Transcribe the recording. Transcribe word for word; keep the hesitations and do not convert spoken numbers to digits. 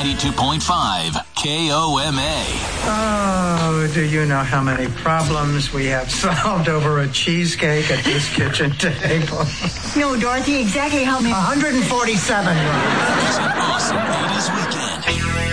ninety-two point five K O M A. Oh, do you know how many problems we have solved over a cheesecake at this kitchen table? No, Dorothy, exactly how many? one hundred forty-seven. It's an awesome eighties weekend.